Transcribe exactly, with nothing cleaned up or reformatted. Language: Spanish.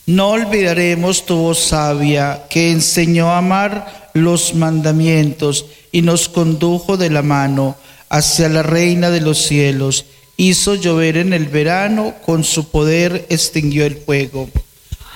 No olvidaremos tu voz sabia, que enseñó a amar los mandamientos y nos condujo de la mano hacia la reina de los cielos. Hizo llover en el verano, con su poder extinguió el fuego.